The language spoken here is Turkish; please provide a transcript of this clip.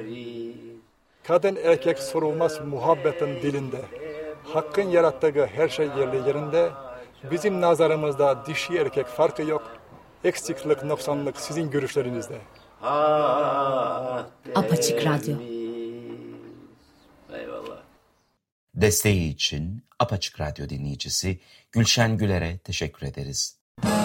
Kadın erkek sorulmaz muhabbetin dilinde. Hakkın yarattığı her şey yerli yerinde. Bizim nazarımızda dişi erkek farkı yok. Eksiklik, noksanlık sizin görüşlerinizde. Apaçık Radyo. Eyvallah. Desteği için Apaçık Radyo dinleyicisi Gülşen Güler'e teşekkür ederiz.